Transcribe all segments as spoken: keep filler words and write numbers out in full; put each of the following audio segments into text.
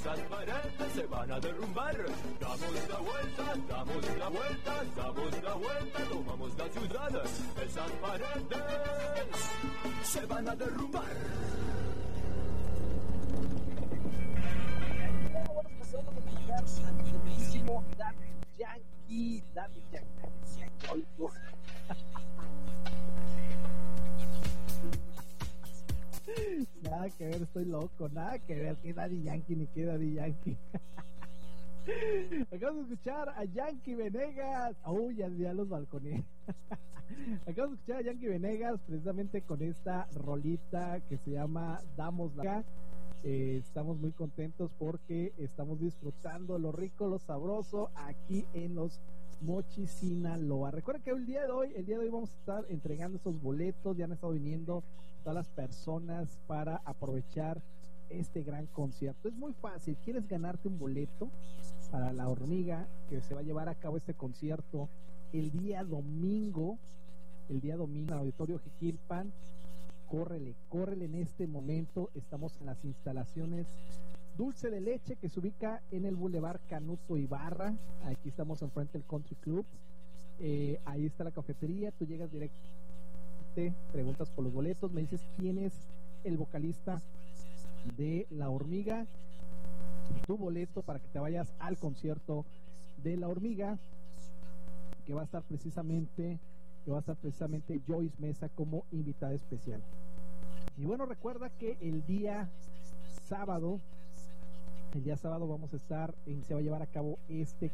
esas paredes se van a derrumbar. Damos la vuelta, damos la vuelta, damos la vuelta, tomamos la ciudad. Esas paredes se van a derrumbar. Yankee, Daddy Yankee. Nada que ver, estoy loco, nada que ver, que Daddy Yankee ni que Daddy Yankee. Acabamos de escuchar a Yankee Venegas. Uy, ya, ya los balconé. Acabamos de escuchar a Yankee Venegas precisamente con esta rolita que se llama Damos la... Eh, estamos muy contentos porque estamos disfrutando lo rico, lo sabroso aquí en los Mochis, Sinaloa. Recuerda que el día de hoy, el día de hoy vamos a estar entregando esos boletos. Ya han estado viniendo todas las personas para aprovechar este gran concierto. Es muy fácil. ¿Quieres ganarte un boleto para La Hormiga, que se va a llevar a cabo este concierto el día domingo? El día domingo en el Auditorio Jiquilpan. Córrele, córrele en este momento. Estamos en las instalaciones Dulce de Leche, que se ubica en el Boulevard Canuto Ibarra. Aquí estamos enfrente del Country Club. Eh, ahí está la cafetería. Tú llegas directo, te preguntas por los boletos, me dices quién es el vocalista de La Hormiga, tu boleto para que te vayas al concierto de La Hormiga, que va a estar precisamente que va a estar precisamente Joyce Mesa como invitada especial. Y bueno, recuerda que el día sábado, el día sábado vamos a estar, en, se va a llevar a cabo este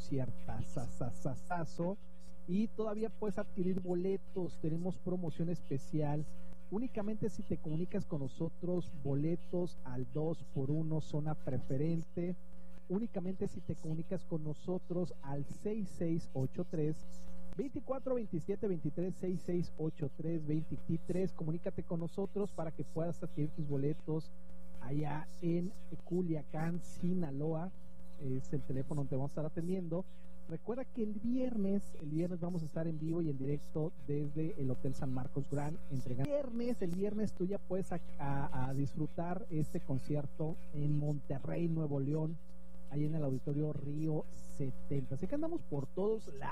conciertazazazazo, y todavía puedes adquirir boletos. Tenemos promoción especial. Únicamente si te comunicas con nosotros, boletos al dos por uno, zona preferente. Únicamente si te comunicas con nosotros al seis seis ocho tres, veinticuatro veintisiete veintitrés, seis seis ocho tres, veintitrés. Comunícate con nosotros para que puedas adquirir tus boletos allá en Culiacán, Sinaloa. Es el teléfono donde vamos a estar atendiendo. Recuerda que el viernes, el viernes vamos a estar en vivo y en directo desde el Hotel San Marcos Grand entregando. El viernes, el viernes tú ya puedes a, a, a disfrutar este concierto en Monterrey, Nuevo León, ahí en el Auditorio Río setenta. Así que andamos por todos lados.